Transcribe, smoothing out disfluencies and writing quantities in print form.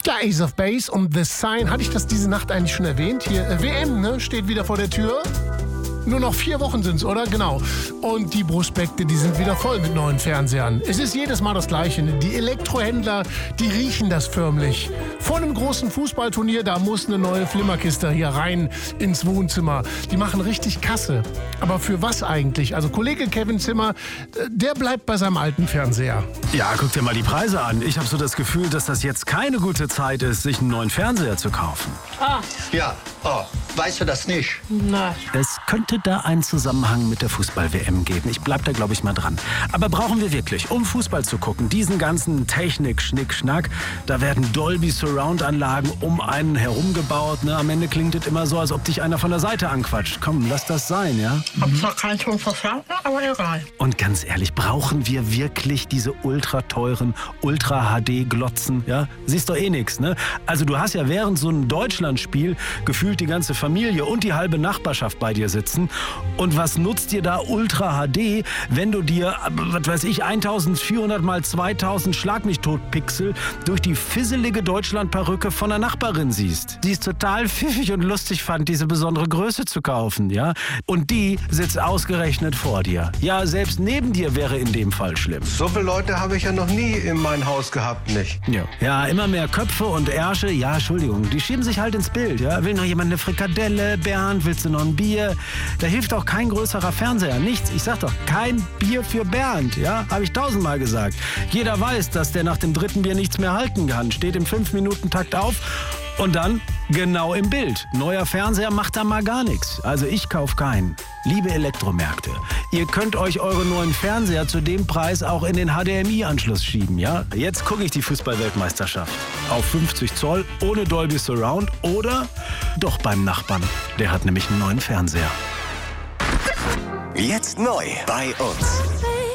Ja, Ace of Base und The Sign. Hatte ich das diese Nacht eigentlich schon erwähnt? Hier, WM, ne? Steht wieder vor der Tür. Nur noch 4 Wochen sind's, oder? Genau. Und die Prospekte, die sind wieder voll mit neuen Fernsehern. Es ist jedes Mal das Gleiche. Die Elektrohändler, die riechen das förmlich. Vor einem großen Fußballturnier, da muss eine neue Flimmerkiste hier rein ins Wohnzimmer. Die machen richtig Kasse. Aber für was eigentlich? Also Kollege Kevin Zimmer, der bleibt bei seinem alten Fernseher. Ja, guck dir mal die Preise an. Ich habe so das Gefühl, dass das jetzt keine gute Zeit ist, sich einen neuen Fernseher zu kaufen. Ja, weißt du das nicht? Nein. Es könnte da einen Zusammenhang mit der Fußball-WM geben. Ich bleib da, glaube ich, mal dran. Aber brauchen wir wirklich, um Fußball zu gucken, diesen ganzen Technik-Schnick-Schnack? Da werden Dolby-Surround-Anlagen um einen herum gebaut. Ne? Am Ende klingt es immer so, als ob dich einer von der Seite anquatscht. Komm, lass das sein, ja? Hab zwar keinen Ton verstanden, aber egal. Und ganz ehrlich, brauchen wir wirklich diese ultra teuren, Ultra-HD-Glotzen? Ja? Siehst doch eh nix, ne? Also du hast ja während so einem Deutschlandspiel gefühlt die ganze Familie und die halbe Nachbarschaft bei dir sitzen. Und was nutzt dir da Ultra HD, wenn du dir, was weiß ich, 1400 mal 2000 Schlag mich tot Pixel durch die fisselige Deutschland-Perücke von der Nachbarin siehst? Die es total pfiffig und lustig fand, diese besondere Größe zu kaufen, ja? Und die sitzt ausgerechnet vor dir. Ja, selbst neben dir wäre in dem Fall schlimm. So viele Leute habe ich ja noch nie in mein Haus gehabt, nicht? Ja, immer mehr Köpfe und Ärsche, ja, Entschuldigung, die schieben sich halt ins Bild, ja? Will noch jemand eine Frikadelle? Bernd, willst du noch ein Bier? Da hilft auch kein größerer Fernseher, nichts. Ich sag doch, kein Bier für Bernd, ja? Habe ich 1000-mal gesagt. Jeder weiß, dass der nach dem 3. Bier nichts mehr halten kann. Steht im 5-Minuten-Takt auf und dann genau im Bild. Neuer Fernseher macht da mal gar nichts. Also ich kauf keinen. Liebe Elektromärkte, ihr könnt euch eure neuen Fernseher zu dem Preis auch in den HDMI-Anschluss schieben, ja? Jetzt gucke ich die Fußball-Weltmeisterschaft. Auf 50 Zoll, ohne Dolby Surround oder doch beim Nachbarn. Der hat nämlich einen neuen Fernseher. Jetzt neu bei uns.